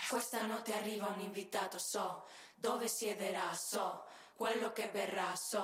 Questa notte arriva un invitato, so dove siederà, so quello che berrà, so